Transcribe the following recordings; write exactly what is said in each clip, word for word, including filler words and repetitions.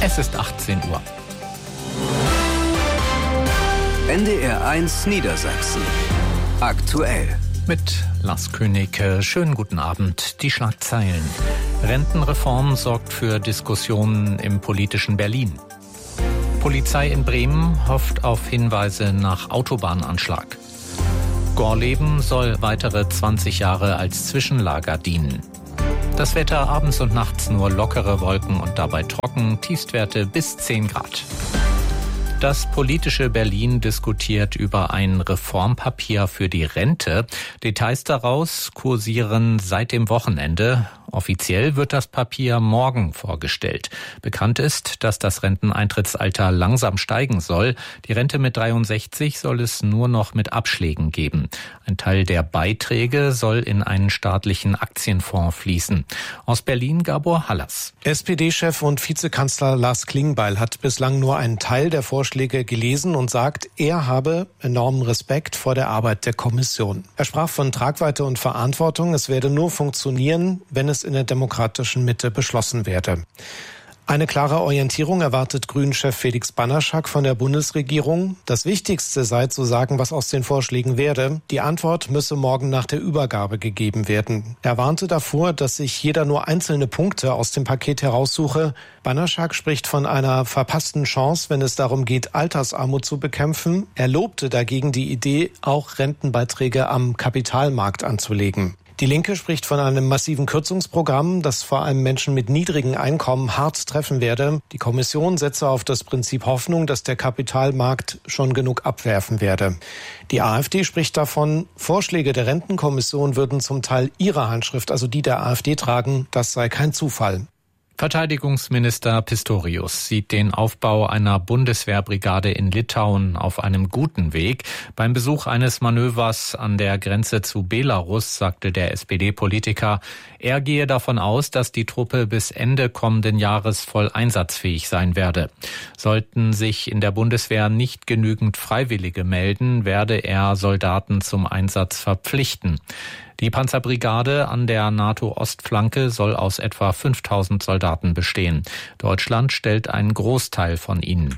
Es ist achtzehn Uhr. N D R eins Niedersachsen. Aktuell. Mit Lars König. Schönen guten Abend. Die Schlagzeilen. Rentenreform sorgt für Diskussionen im politischen Berlin. Polizei in Bremen hofft auf Hinweise nach Autobahnanschlag. Gorleben soll weitere zwanzig Jahre als Zwischenlager dienen. Das Wetter abends und nachts nur lockere Wolken und dabei trocken, Tiefstwerte bis zehn Grad. Das politische Berlin diskutiert über ein Reformpapier für die Rente. Details daraus kursieren seit dem Wochenende. Offiziell wird das Papier morgen vorgestellt. Bekannt ist, dass das Renteneintrittsalter langsam steigen soll. Die Rente mit dreiundsechzig soll es nur noch mit Abschlägen geben. Ein Teil der Beiträge soll in einen staatlichen Aktienfonds fließen. Aus Berlin Gabor Hallas. S P D-Chef und Vizekanzler Lars Klingbeil hat bislang nur einen Teil der Vorschläge gelesen und sagt, er habe enormen Respekt vor der Arbeit der Kommission. Er sprach von Tragweite und Verantwortung. Es werde nur funktionieren, wenn es in der demokratischen Mitte beschlossen werde. Eine klare Orientierung erwartet Grünen-Chef Felix Banaszak von der Bundesregierung. Das Wichtigste sei zu sagen, was aus den Vorschlägen werde. Die Antwort müsse morgen nach der Übergabe gegeben werden. Er warnte davor, dass sich jeder nur einzelne Punkte aus dem Paket heraussuche. Banaszak spricht von einer verpassten Chance, wenn es darum geht, Altersarmut zu bekämpfen. Er lobte dagegen die Idee, auch Rentenbeiträge am Kapitalmarkt anzulegen. Die Linke spricht von einem massiven Kürzungsprogramm, das vor allem Menschen mit niedrigen Einkommen hart treffen werde. Die Kommission setze auf das Prinzip Hoffnung, dass der Kapitalmarkt schon genug abwerfen werde. Die AfD spricht davon, Vorschläge der Rentenkommission würden zum Teil ihre Handschrift, also die der AfD, tragen. Das sei kein Zufall. Verteidigungsminister Pistorius sieht den Aufbau einer Bundeswehrbrigade in Litauen auf einem guten Weg. Beim Besuch eines Manövers an der Grenze zu Belarus sagte der S P D-Politiker, er gehe davon aus, dass die Truppe bis Ende kommenden Jahres voll einsatzfähig sein werde. Sollten sich in der Bundeswehr nicht genügend Freiwillige melden, werde er Soldaten zum Einsatz verpflichten. Die Panzerbrigade an der NATO-Ostflanke soll aus etwa fünftausend Soldaten bestehen. Deutschland stellt einen Großteil von ihnen.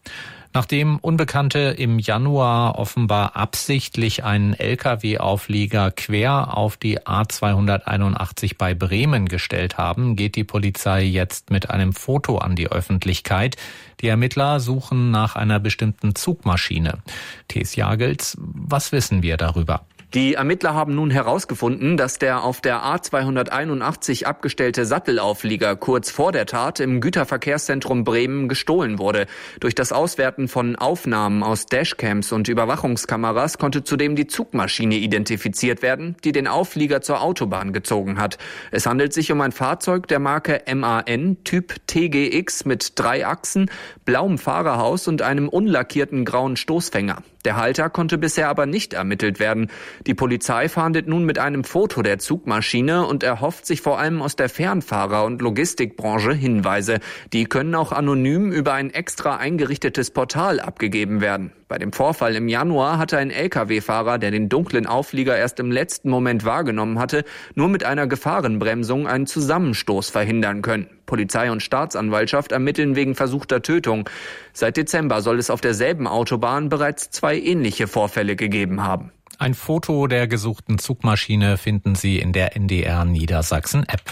Nachdem Unbekannte im Januar offenbar absichtlich einen L K W-Auflieger quer auf die A zweihunderteinundachtzig bei Bremen gestellt haben, geht die Polizei jetzt mit einem Foto an die Öffentlichkeit. Die Ermittler suchen nach einer bestimmten Zugmaschine. Thies Jagels, was wissen wir darüber? Die Ermittler haben nun herausgefunden, dass der auf der A zweihunderteinundachtzig abgestellte Sattelauflieger kurz vor der Tat im Güterverkehrszentrum Bremen gestohlen wurde. Durch das Auswerten von Aufnahmen aus Dashcams und Überwachungskameras konnte zudem die Zugmaschine identifiziert werden, die den Auflieger zur Autobahn gezogen hat. Es handelt sich um ein Fahrzeug der Marke M A N, Typ T G X mit drei Achsen, blauem Fahrerhaus und einem unlackierten grauen Stoßfänger. Der Halter konnte bisher aber nicht ermittelt werden. Die Polizei fahndet nun mit einem Foto der Zugmaschine und erhofft sich vor allem aus der Fernfahrer- und Logistikbranche Hinweise. Die können auch anonym über ein extra eingerichtetes Portal abgegeben werden. Bei dem Vorfall im Januar hatte ein L K W-Fahrer, der den dunklen Auflieger erst im letzten Moment wahrgenommen hatte, nur mit einer Gefahrenbremsung einen Zusammenstoß verhindern können. Polizei und Staatsanwaltschaft ermitteln wegen versuchter Tötung. Seit Dezember soll es auf derselben Autobahn bereits zwei ähnliche Vorfälle gegeben haben. Ein Foto der gesuchten Zugmaschine finden Sie in der N D R Niedersachsen-App.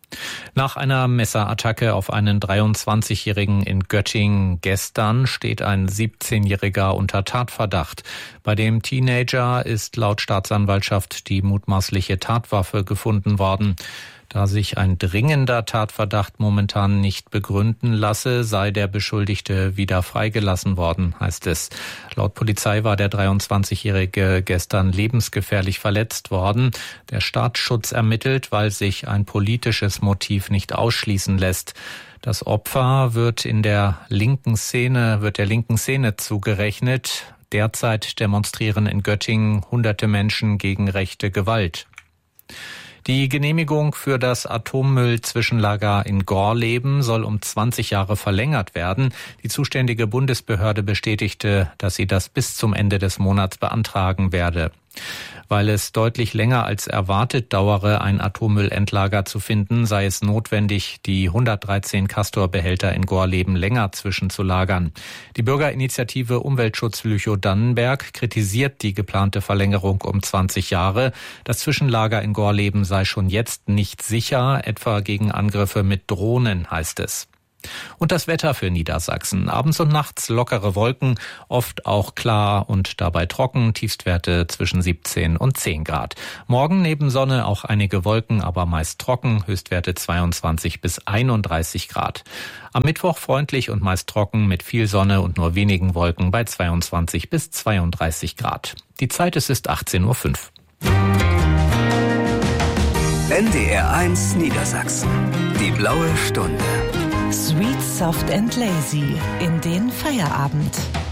Nach einer Messerattacke auf einen dreiundzwanzigjährigen in Göttingen gestern steht ein siebzehnjähriger unter Tatverdacht. Bei dem Teenager ist laut Staatsanwaltschaft die mutmaßliche Tatwaffe gefunden worden. Da sich ein dringender Tatverdacht momentan nicht begründen lasse, sei der Beschuldigte wieder freigelassen worden, heißt es. Laut Polizei war der dreiundzwanzigjährige gestern lebensgefährlich verletzt worden. Der Staatsschutz ermittelt, weil sich ein politisches Motiv nicht ausschließen lässt. Das Opfer wird in der linken Szene, wird der linken Szene zugerechnet. Derzeit demonstrieren in Göttingen hunderte Menschen gegen rechte Gewalt. Die Genehmigung für das Atommüll-Zwischenlager in Gorleben soll um zwanzig Jahre verlängert werden. Die zuständige Bundesbehörde bestätigte, dass sie das bis zum Ende des Monats beantragen werde. Weil es deutlich länger als erwartet dauere, ein Atommüllendlager zu finden, sei es notwendig, die hundertdreizehn Castor-Behälter in Gorleben länger zwischenzulagern. Die Bürgerinitiative Umweltschutz Lüchow-Dannenberg kritisiert die geplante Verlängerung um zwanzig Jahre. Das Zwischenlager in Gorleben sei schon jetzt nicht sicher, etwa gegen Angriffe mit Drohnen, heißt es. Und das Wetter für Niedersachsen. Abends und nachts lockere Wolken, oft auch klar und dabei trocken, Tiefstwerte zwischen siebzehn und zehn Grad. Morgen neben Sonne auch einige Wolken, aber meist trocken, Höchstwerte zweiundzwanzig bis einunddreißig Grad. Am Mittwoch freundlich und meist trocken mit viel Sonne und nur wenigen Wolken bei zweiundzwanzig bis zweiunddreißig Grad. Die Zeit, es ist achtzehn Uhr fünf. N D R eins Niedersachsen. Die blaue Stunde. Sweet, soft and lazy in den Feierabend.